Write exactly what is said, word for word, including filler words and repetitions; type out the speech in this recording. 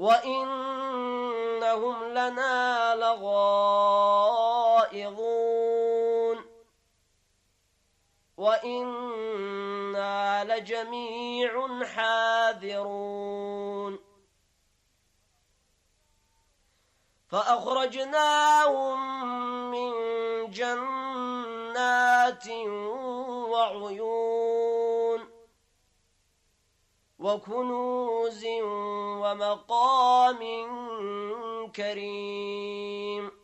وإنهم لنا لغائظون وإنا لجميع حاذرون فأخرجناهم من جنات وعيون وكنوز ومقام كريم